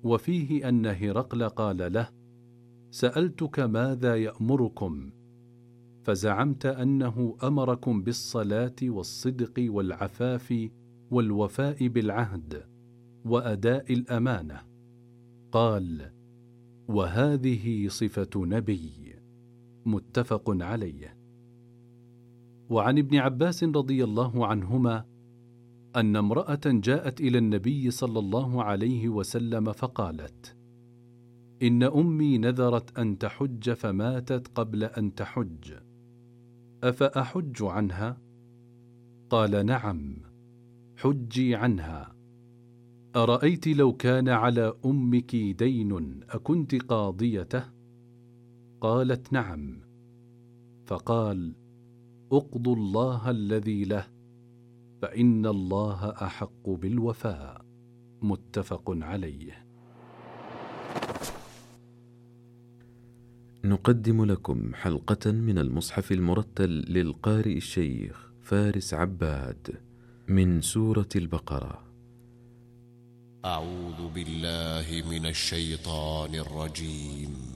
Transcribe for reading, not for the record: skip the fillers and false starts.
وفيه أن هرقل قال له: سألتك ماذا يأمركم؟ فزعمت أنه أمركم بالصلاة والصدق والعفاف والوفاء بالعهد وأداء الأمانة. قال: وهذه صفة نبي. متفق عليه. وعن ابن عباس رضي الله عنهما أن امرأة جاءت إلى النبي صلى الله عليه وسلم فقالت: إن أمي نذرت أن تحج فماتت قبل أن تحج، أفأحج عنها؟ قال: نعم، حجي عنها. أرأيت لو كان على أمك دين أكنت قاضيته؟ قالت: نعم. فقال: اقضوا الله الذي له، فإن الله أحق بالوفاء. متفق عليه. نقدم لكم حلقة من المصحف المرتل للقارئ الشيخ فارس عباد من سورة البقرة. أعوذ بالله من الشيطان الرجيم.